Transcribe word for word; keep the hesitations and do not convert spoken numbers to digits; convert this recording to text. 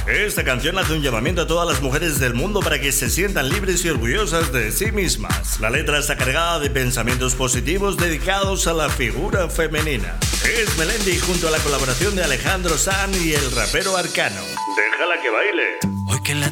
Esta canción hace un llamamiento a todas las mujeres del mundo para que se sientan libres y orgullosas de sí mismas. La letra está cargada de pensamientos positivos dedicados a la figura femenina. Es Melendi junto a la colaboración de Alejandro Sanz y el rapero Arcano. Déjala que baile. Hoy que la